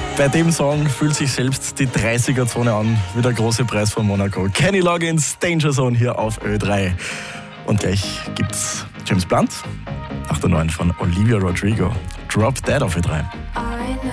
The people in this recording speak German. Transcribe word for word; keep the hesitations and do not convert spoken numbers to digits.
Bei dem Song fühlt sich selbst die dreißiger-Zone an, wie der große Preis von Monaco. Kenny Loggins, Danger Zone hier auf Ö drei. Und gleich gibt's James Blunt, nach der neuen von Olivia Rodrigo. Drop Dead auf Ö drei.